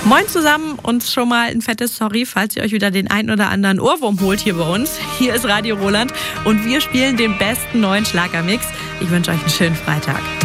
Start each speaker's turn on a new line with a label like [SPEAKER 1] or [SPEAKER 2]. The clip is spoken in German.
[SPEAKER 1] Moin zusammen und schon mal ein fettes Sorry, falls ihr euch wieder den einen oder anderen Ohrwurm holt hier bei uns. Hier ist Radio Roland und wir spielen den besten neuen Schlagermix. Ich wünsche euch einen schönen Freitag.